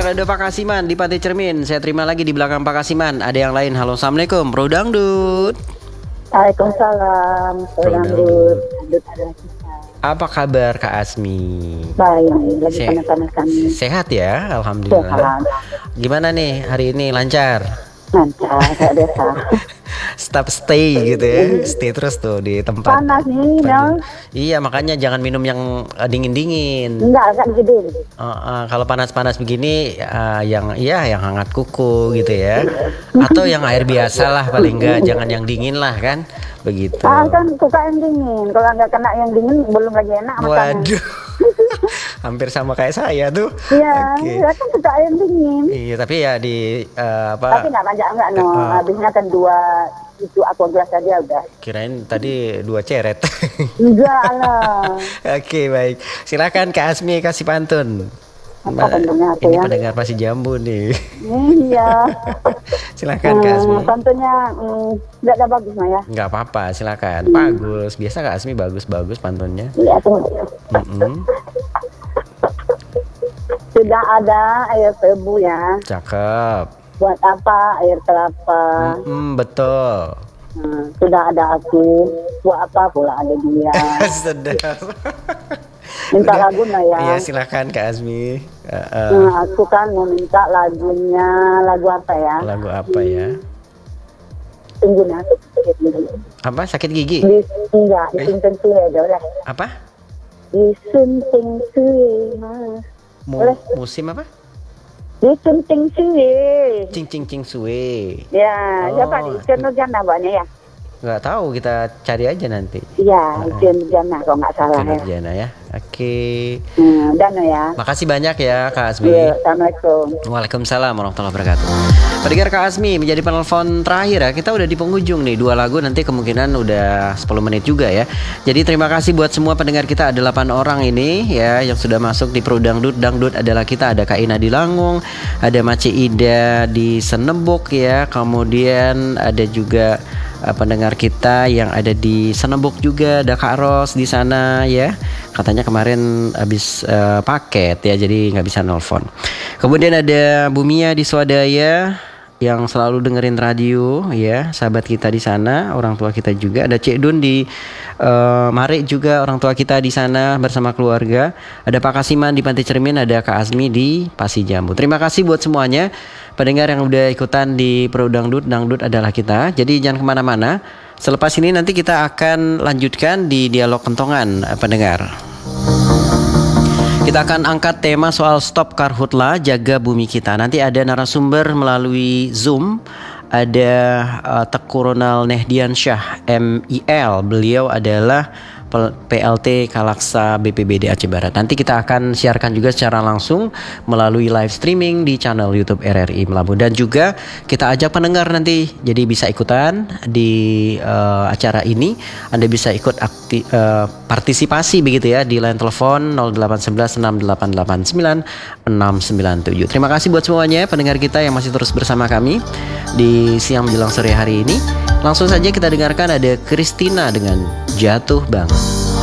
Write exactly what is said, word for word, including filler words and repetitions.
ada Pak Kasiman di Pantai Cermin. Saya terima lagi di belakang Pak Kasiman. Ada yang lain. Halo, assalamualaikum. Bro Dangdut. Waalaikumsalam. Bro Dangdut. Apa kabar Kak Asmi? Baik, lagi Se- panas-panas kami. Sehat ya, alhamdulillah. Sehat. Gimana nih hari ini, lancar? Lancar, kayak biasa. Stop stay gitu ya, stay terus tuh di tempat. Panas nih, dong. Iya, makanya jangan minum yang uh, dingin-dingin. Enggak, kan gede. Uh, uh, kalau panas-panas begini, uh, yang iya yang hangat kuku gitu ya, atau yang air biasa lah paling enggak, jangan yang dingin lah kan, begitu. Ah, kan suka yang dingin. Kalau nggak kena yang dingin, belum lagi enak makannya. Waduh, hampir sama kayak saya tuh. Iya, Oke. saya kan suka yang dingin. Iya, tapi ya di uh, apa? Tapi nggak banyak enggak, no. Uh, Habisnya kan dua itu aqua gelas aja udah. Kirain tadi dua ceret. Enggak lah. Oke, baik. Silakan Kak Asmi kasih pantun. Apa pantunnya aku Ini ya? pendengar pasti jambu nih. Iya. Silakan Kak Asmi. Hmm, pantunnya hmm, nggak ada bagus mah ya. Nggak apa-apa, silakan. Bagus. Biasa Kak Asmi bagus-bagus pantunnya. Iya, tunggu. Mm-mm. Sudah ada air tebu ya. Cakep. Buat apa air kelapa? Mm-mm, betul. Hmm, sudah ada aku. Buat apa pula ada dia? Sedap. Minta Udah. lagu nah ya. Iya, silakan Kak Asmi. Uh, uh, Nah, aku kan mau minta lagunya. Lagu apa ya? lagu apa ya? Tunggu nih, aku sedikit dulu. Apa? Sakit gigi? Di, enggak, disunting suwe aja udah. Apa? Disunting suwe mas. Mu- Boleh? musim apa? Disunting suwe. Cing cing cing suwe. Ya, Oh. siapa di Ikan Nurjana banyak ya? Nggak tahu, kita cari aja nanti. Iya, Ikan Nurjana kalau nggak salah ya. Kinerjana ya. Oke. Hmm, dan ya. Makasih banyak ya Kak Asmi. Iya, Assalamualaikum. Waalaikumsalam warahmatullahi wabarakatuh. Pendengar Kak Asmi menjadi penelpon terakhir ya. Kita udah di penghujung nih, dua lagu nanti kemungkinan udah sepuluh menit juga ya. Jadi terima kasih buat semua pendengar kita, ada delapan orang ini ya yang sudah masuk di Pro Dangdut. Dangdut adalah kita, ada Kak Ina di Langung, ada Mace Ida di Senebok ya. Kemudian ada juga uh, pendengar kita yang ada di Senebok juga, ada Kak Ros di sana ya. Katanya kemarin habis uh, paket ya, jadi nggak bisa nelfon. Kemudian ada Bu Mia di Swadaya yang selalu dengerin radio ya, sahabat kita di sana, orang tua kita juga. Ada Cik Dun di uh, Mare juga, orang tua kita di sana bersama keluarga. Ada Pak Kasiman di Pantai Cermin, ada Kak Asmi di Pasi Jambu. Terima kasih buat semuanya pendengar yang udah ikutan di Pro Dangdut. Dangdut adalah kita. Jadi jangan kemana-mana. Selepas ini nanti kita akan lanjutkan di dialog kentongan pendengar. Kita akan angkat tema soal stop karhutla, jaga bumi kita. Nanti ada narasumber melalui Zoom. Ada uh, Teku Ronald Nehdian Syah M I L. Beliau adalah P L T Kalaksa B P B D Aceh Barat. Nanti kita akan siarkan juga secara langsung melalui live streaming di channel YouTube R R I Melabu. Dan juga kita ajak pendengar nanti, jadi bisa ikutan di uh, acara ini. Anda bisa ikut akti, uh, partisipasi begitu ya di line telepon nol delapan satu satu enam delapan delapan sembilan enam sembilan tujuh. Terima kasih buat semuanya pendengar kita yang masih terus bersama kami di siang menjelang sore hari ini. Langsung saja kita dengarkan ada Christina dengan Jatuh Bangun.